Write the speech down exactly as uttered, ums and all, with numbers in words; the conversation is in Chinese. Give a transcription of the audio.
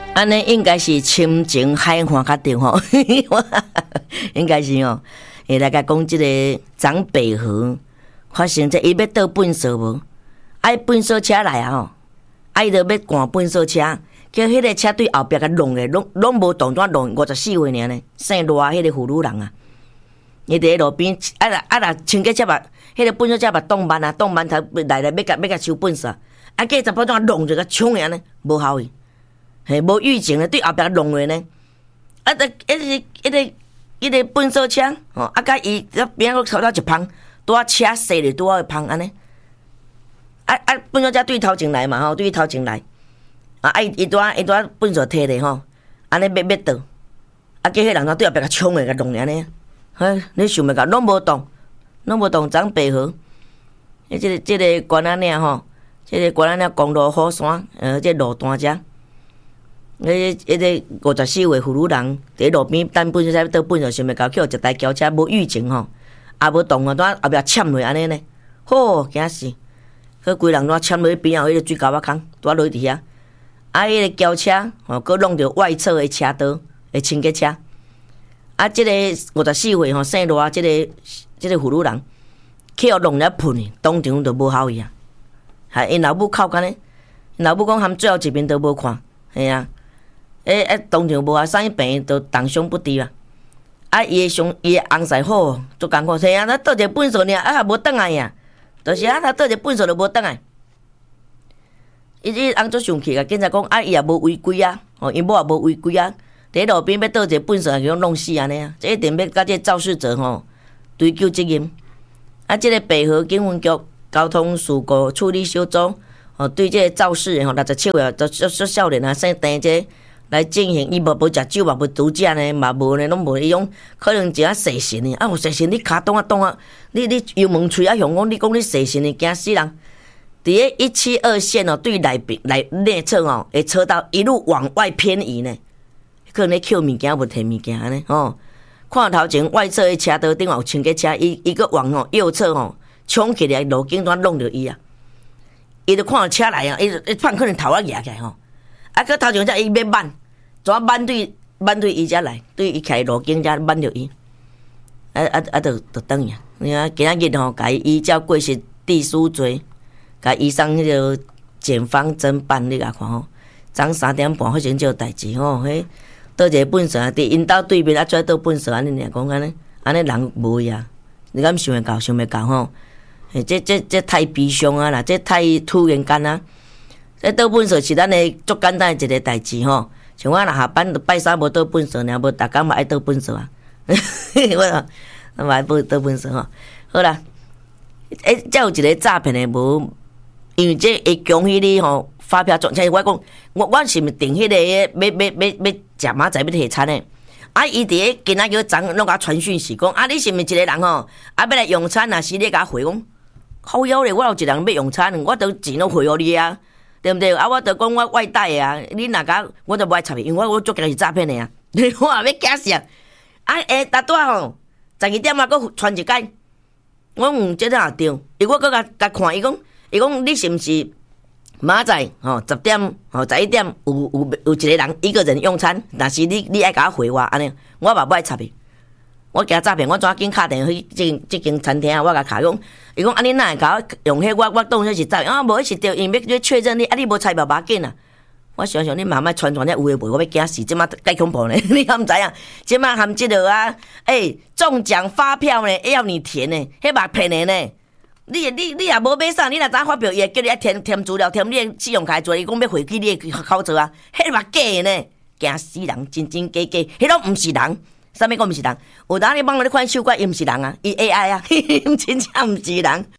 安尼应该是深情海岸较对吼，应该是吼。会来甲讲即个长北河发生这伊要倒粪扫无？啊，粪扫车来啊吼，啊伊就要赶粪扫车，叫迄个车队后壁甲弄诶，拢拢无动作弄五十四岁尔呢，生热迄个妇女人啊，伊伫路边啊啦啊啦，清洁车把迄个粪扫车把动慢啊，动慢头来来要甲要甲收粪扫，啊，计十分钟弄就甲冲尔呢，无效伊。嘿，无预警咧，对后壁弄落呢，啊，得一个一个一个粪扫车，吼，啊，甲伊边个头头一碰，拄啊车驶咧，拄啊会碰安尼，啊啊，粪扫车对头前来嘛吼，对头前来，啊，啊伊伊拄啊伊拄啊粪扫摕咧吼，安尼要要倒，啊，叫迄人对后壁甲冲咧，甲弄安尼，嘿，你想袂到，拢无动，拢无动，长白河，诶，即个即个关仔岭吼，即个关仔岭公路虎山，呃，即路段遮。迄迄个五十四岁妇女人伫路边等粪扫车倒粪扫，想要搞去互一台轿车无预警吼，也无动啊，拄后壁嵌落安尼呢，吼惊死！佮规人拄嵌落去边后迄个水沟仔坑，拄落去伫遐。啊，迄个轿车吼，佮弄着外侧的车道的清洁车。啊，即个五十四岁吼姓罗，即个即个妇女人去互弄了喷，当场就无效伊啊！还因老母哭干呢，因老母讲含最后一面都无看，系啊。诶诶，当场无啊，啥物病都重伤不治啊！啊，伊诶上伊诶翁婿好，足艰苦，是啊，咱倒一个粪扫尔，啊，也无倒来呀，就是啊，他倒一个粪扫就无倒来。伊伊翁足生气个，警察讲啊，伊也无违规啊，吼，因某也无违规啊，伫路边要倒一个粪扫，给弄死安尼啊！这一定要甲这肇事者吼追究责任。啊，这个北河警分局交通事故处理小组吼，对这个肇事的吼六十七岁都少少年啊，姓陈这。来进行，伊无无食酒，嘛无毒驾呢，嘛无呢，拢无伊种可能一下细神呢。啊，有细神，你骹动啊动啊，你你油门喙啊向讲，你讲你细神呢，惊死人！伫个一七二线哦，对内边内内侧哦，会车道一路往外偏移呢，可能咧捡物件，无摕物件安尼哦。看头前外侧的车道顶有清洁车，伊伊个往哦右侧哦冲起来，路顶端弄着伊啊，伊就看到车来啊，伊伊放可能头啊压起来吼。啊！佮头前只伊要慢，怎啊慢对慢对伊遮来，对伊徛路径遮慢着伊，啊啊啊！着着等伊啊！你看今仔日吼，甲伊依照过失致死罪，甲移送迄个检方侦办，你甲看吼，昨三点半发生这代志吼，迄倒一个粪扫伫因兜对面啊，跩倒粪扫安尼尔讲安尼，安尼人无呀？你敢想会到？想袂到吼？诶，这这这太悲伤啊啦！这太突然间啊！这倒粪扫是咱的足简单的一个代志吼，像我若下班拜三无倒粪扫，尔无逐工嘛爱倒粪扫啊，我我嘛爱倒倒粪扫吼。好啦，诶，再有一个诈骗的无，因为这会恭喜你吼，发票中，像我讲，我我是毋订迄个要要要要食马仔要提餐的，啊，伊伫个今仔日昨拢甲传讯息讲，啊，你是毋是一个人吼，啊，要来用餐，若是你甲回讲，靠腰咧，我有一个人要用餐，我都钱都汇互你啊。对不对？啊，我著讲我外带的啊，你若甲我著无爱插伊，因为我我做个是诈骗的啊，我也要惊死啊！啊，诶，大多吼，十二点啊，佫传一解，我讲这哪对？伊我佫甲甲看，伊讲，伊讲你是毋是明仔吼十点吼十一点有有有一个人一个人用餐，但是你你爱甲我回我安尼，我嘛无爱插伊。我惊诈骗，我怎紧敲电话去即即间餐厅啊？我甲卡讲，伊讲啊，你哪会甲我用迄我我当迄是诈骗啊？无迄是对，因为要确认你啊，你无猜无要紧啊。我想想，你慢慢传传咧有诶无？我要惊死，即马介恐怖呢！你敢毋知影？即马含即个啊，诶、欸，中奖发票呢，要你填呢，迄嘛骗的呢。你你你也无买啥，你若知发票，伊会叫你填填资料，填你诶信用卡资料，伊讲要回去你诶口座啊，迄嘛假的呢，惊死人，真真假假，迄拢毋是人。啥物讲毋是人？有当你帮我咧款手怪，伊毋是人啊，伊 A I 啊，真正毋是人。